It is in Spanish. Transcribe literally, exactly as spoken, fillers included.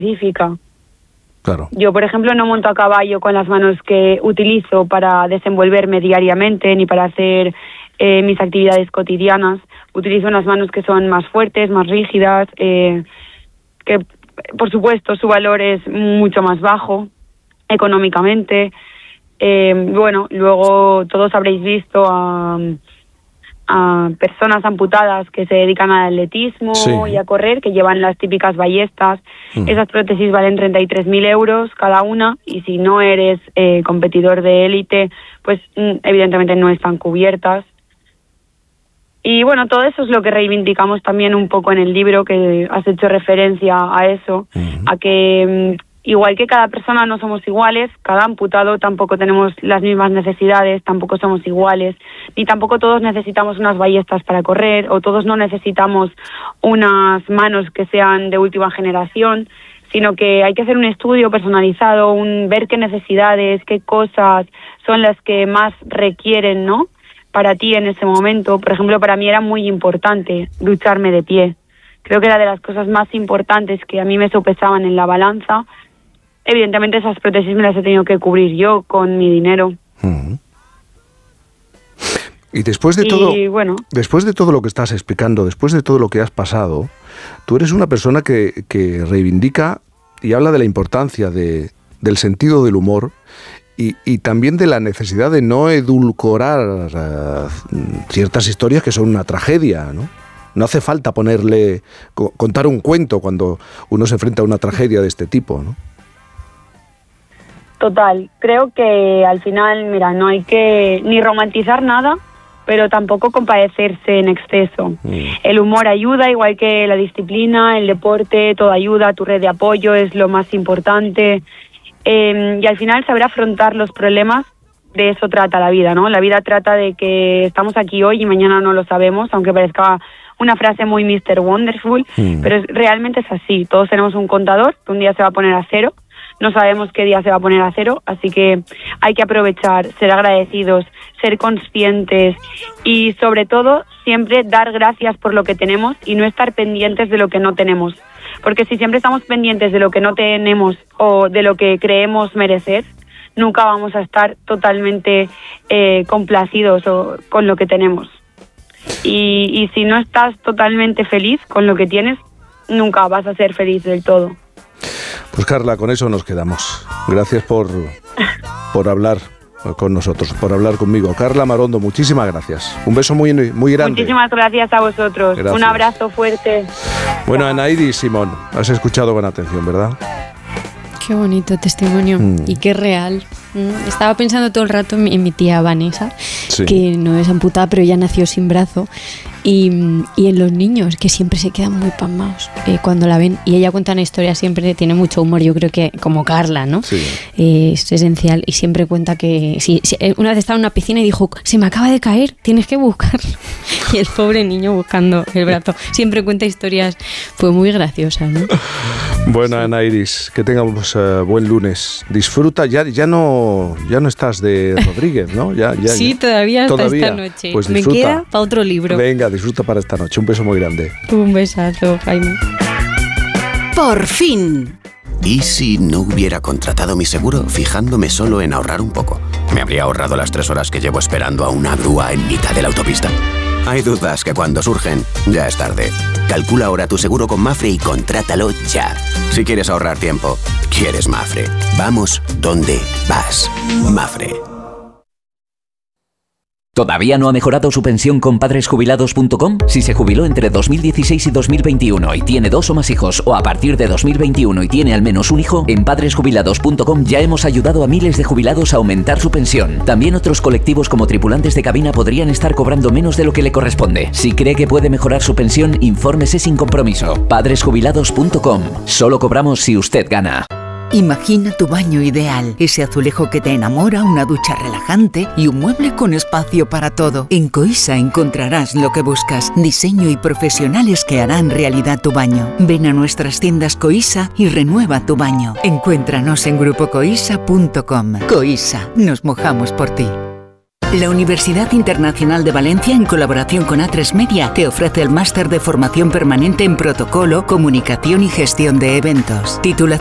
específica. Claro. Yo, por ejemplo, no monto a caballo con las manos que utilizo para desenvolverme diariamente ni para hacer eh, mis actividades cotidianas. Utilizo unas manos que son más fuertes, más rígidas, eh, que, por supuesto, su valor es mucho más bajo económicamente. Eh, bueno, luego todos habréis visto a... a personas amputadas que se dedican al atletismo sí. y a correr, que llevan las típicas ballestas. Mm. Esas prótesis valen treinta y tres mil euros cada una, y si no eres eh, competidor de élite, pues mm, evidentemente no están cubiertas. Y bueno, todo eso es lo que reivindicamos también un poco en el libro, que has hecho referencia a eso, mm. a que... Mm, igual que cada persona no somos iguales, cada amputado tampoco tenemos las mismas necesidades, tampoco somos iguales, ni tampoco todos necesitamos unas ballestas para correr, o todos no necesitamos unas manos que sean de última generación, sino que hay que hacer un estudio personalizado, un ver qué necesidades, qué cosas son las que más requieren, ¿no?, para ti en ese momento. Por ejemplo, para mí era muy importante ducharme de pie. Creo que era de las cosas más importantes que a mí me sopesaban en la balanza. Evidentemente esas prótesis me las he tenido que cubrir yo con mi dinero. Uh-huh. Y después de y, todo, bueno, después de todo lo que estás explicando, después de todo lo que has pasado, tú eres una persona que, que reivindica y habla de la importancia de, del sentido del humor y, y también de la necesidad de no edulcorar uh, ciertas historias que son una tragedia, ¿no? No hace falta ponerle, contar un cuento cuando uno se enfrenta a una tragedia de este tipo, ¿no? Total, creo que al final, mira, no hay que ni romantizar nada, pero tampoco compadecerse en exceso. Mm. El humor ayuda, igual que la disciplina, el deporte, todo ayuda, tu red de apoyo es lo más importante. Eh, y al final saber afrontar los problemas, de eso trata la vida, ¿no? La vida trata de que estamos aquí hoy y mañana no lo sabemos, aunque parezca una frase muy mister Wonderful, mm. pero es, realmente es así. Todos tenemos un contador que un día se va a poner a cero. No sabemos qué día se va a poner a cero, así que hay que aprovechar, ser agradecidos, ser conscientes y, sobre todo, siempre dar gracias por lo que tenemos y no estar pendientes de lo que no tenemos. Porque si siempre estamos pendientes de lo que no tenemos o de lo que creemos merecer, nunca vamos a estar totalmente eh, complacidos o, con lo que tenemos. Y, y si no estás totalmente feliz con lo que tienes, nunca vas a ser feliz del todo. Pues Carla, con eso nos quedamos. Gracias por, por hablar con nosotros, por hablar conmigo. Carla Marondo, muchísimas gracias. Un beso muy, muy grande. Muchísimas gracias a vosotros. Gracias. Un abrazo fuerte. Bueno, Anaídi Simón, has escuchado con atención, ¿verdad? Qué bonito testimonio mm. y qué real. Mm. Estaba pensando todo el rato en mi, en mi tía Vanessa, sí. que no es amputada, pero ya nació sin brazo. Y, y en los niños, que siempre se quedan muy pasmados eh, cuando la ven. Y ella cuenta una historia, siempre tiene mucho humor, yo creo que como Carla, ¿no? Sí. Eh, es esencial. Y siempre cuenta que sí, sí, una vez estaba en una piscina y dijo, se me acaba de caer, tienes que buscarlo. Y el pobre niño buscando el brazo. Siempre cuenta historias, pues muy graciosas, ¿no? Bueno, sí. Ana Iris, que tengamos uh, buen lunes. Disfruta, ya, ya no ya no estás de Rodríguez, ¿no? Ya, ya, sí, ya. todavía hasta ¿Todavía? esta noche. Pues me queda para otro libro. Venga, disfruta para esta noche. Un beso muy grande. Un besazo, Jaime. Por fin. ¿Y si no hubiera contratado mi seguro fijándome solo en ahorrar un poco? ¿Me habría ahorrado las tres horas que llevo esperando a una grúa en mitad de la autopista? Hay dudas que cuando surgen, ya es tarde. Calcula ahora tu seguro con Mafre y contrátalo ya. Si quieres ahorrar tiempo, quieres Mafre. Vamos donde vas. Mafre. ¿Todavía no ha mejorado su pensión con padres jubilados punto com? Si se jubiló entre dos mil dieciséis y dos mil veintiuno y tiene dos o más hijos, o a partir de dos mil veintiuno y tiene al menos un hijo, en padres jubilados punto com ya hemos ayudado a miles de jubilados a aumentar su pensión. También otros colectivos como tripulantes de cabina podrían estar cobrando menos de lo que le corresponde. Si cree que puede mejorar su pensión, infórmese sin compromiso. padres jubilados punto com. Solo cobramos si usted gana. Imagina tu baño ideal, ese azulejo que te enamora, una ducha relajante y un mueble con espacio para todo. En Coisa encontrarás lo que buscas, diseño y profesionales que harán realidad tu baño. Ven a nuestras tiendas Coisa y renueva tu baño. Encuéntranos en grupo coisa punto com. Coisa, nos mojamos por ti. La Universidad Internacional de Valencia, en colaboración con A tres Media, te ofrece el máster de formación permanente en protocolo, comunicación y gestión de eventos. Titulación